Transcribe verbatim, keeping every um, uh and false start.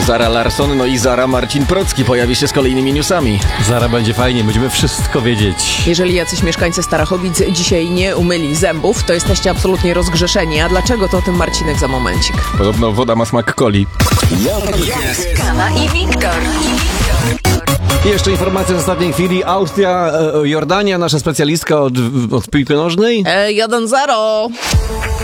Zara Larsson, no i Zara Marcin Procki pojawi się z kolejnymi newsami. Zara będzie fajnie, będziemy wszystko wiedzieć. Jeżeli jacyś mieszkańcy Starachowic dzisiaj nie umyli zębów, to jesteście absolutnie rozgrzeszeni. A dlaczego, to o tym Marcinek za momencik. Podobno woda ma smak coli. Kawa i Wiktor. I jeszcze informacja z ostatniej chwili. Austria, e, Jordania, nasza specjalistka od, od piłki nożnej. E, jeden zero.